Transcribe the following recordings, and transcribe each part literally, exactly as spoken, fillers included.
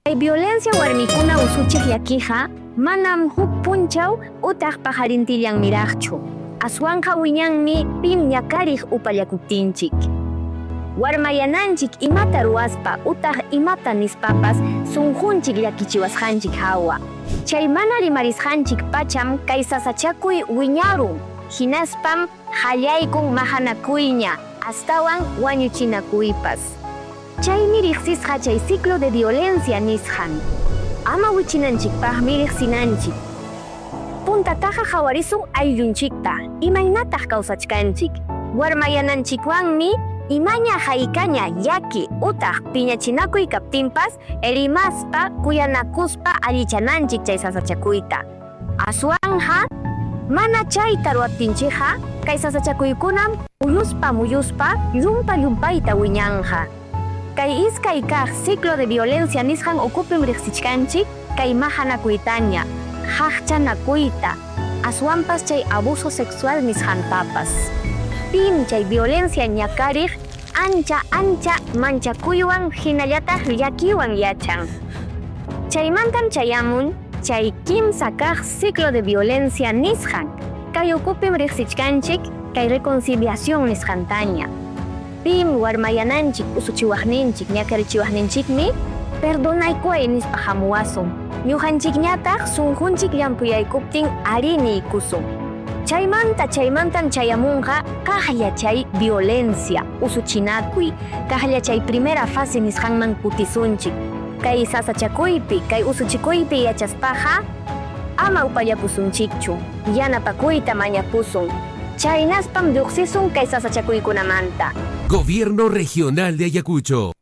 Chay violencia warmikuna usuchik yakiqa manam huk punchaw utaq pajarintillan miraqchu. Aswanqa wiñanmi pim ñakariq upallakutinchik. Warmayananchik imata ruwaspa utaq imata nispapas sunqunchik llakichiwasqanchik hawa. Chay mana rimarisqanchik pacham kay sasachakuy wiñarun. Hinaspam hallaykun mahanakuyña astawan wañuchinakuypas. Chaymi riqsisqa chay ciclo de violencia nisqan. Ama wichinanchikpaqmi riqsinanchik. Puntataqa hawarisun ayllunchikta, imaynataq kawsachkanchik. Warmayananchikwanmi imaña haykaña yaki utaq piñachinakuy kaptinpas rimaspa kuyanakuspa allichananchik chay sasachakuyta. Aswanja mana chayta ruwaptinchikqa kay sasachakuykunam uyuspa muyuspa llumpa llumpayta wiñanja. Kay iskay kaq ciclo de violencia nisqan ukupim riqsichkanchik kay mahanakuytaña, haqchanakuyta, aswanpas chay abuso sexual nisqantapas. Pim chay violencia ñakariq ancha ancha manchakuywan hinallataq llakiwan yachan. Chaymantam chayamun chay kimsa kaq ciclo de violencia nisqan. Kay ukupim riqsichkanchik kay reconciliación nisqantaña. Pim warmayananchik usuchiwaqninchik ñakarichiwaqninchikmi perdonaykuay nispa hamuwasun. Ñuqanchikñataq sunqunchik llampuyaykuptin ariniykusun. Chaymanta chaymantam chayamunqa kaqlla chay violencia usuchinakuy, kaqlla chay primera fase nisqanman kutisunchik. Kay sasachakuypi, kay usuchikuypi yachaspaqa ama upallapusunchikchu, yanapakuyta mañapusun. Chaynaspam lluqsisun kay sasachakuykunamanta. Gobierno Regional de Ayacucho.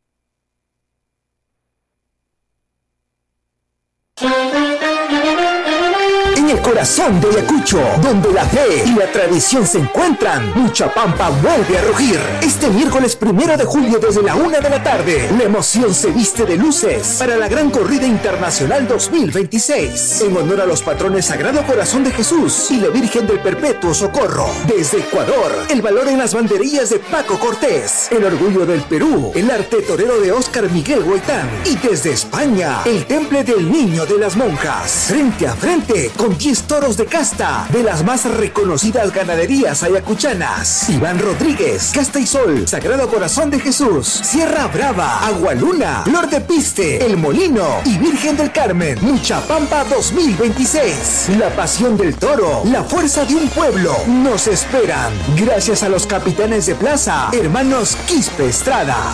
En el corazón de Ayacucho, donde la fe y la tradición se encuentran, Muchapampa vuelve a rugir. Este miércoles primero de julio desde la una de la tarde, la emoción se viste de luces para la gran corrida internacional dos mil veintiséis, en honor a los patrones Sagrado Corazón de Jesús y la Virgen del Perpetuo Socorro. Desde Ecuador, el valor en las banderillas de Paco Cortés, el orgullo del Perú, el arte torero de Óscar Miguel Goitán, y desde España, el temple del Niño de las Monjas. Frente a frente, con diez toros de casta de las más reconocidas ganaderías ayacuchanas: Iván Rodríguez, Casta y Sol, Sagrado Corazón de Jesús, Sierra Brava, Agualuna, Flor de Piste, El Molino y Virgen del Carmen. Muchapampa dos mil veintiséis. La pasión del toro, la fuerza de un pueblo nos esperan. Gracias a los capitanes de plaza, hermanos Quispe Estrada.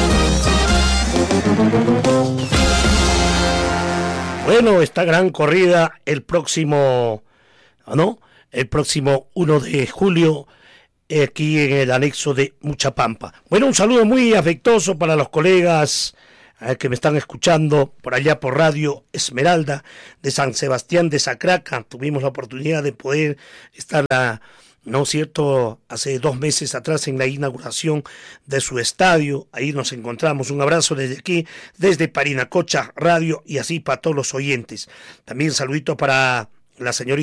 Bueno, esta gran corrida el próximo, ¿no? El próximo uno de julio, aquí en el anexo de Muchapampa. Bueno, un saludo muy afectuoso para los colegas eh, que me están escuchando por allá por Radio Esmeralda de San Sebastián de Sacraca. Tuvimos la oportunidad de poder estar a, ¿no es cierto?, hace dos meses atrás en la inauguración de su estadio. Ahí nos encontramos. Un abrazo desde aquí, desde Parinacocha Radio, y así para todos los oyentes. También saludito para la señorita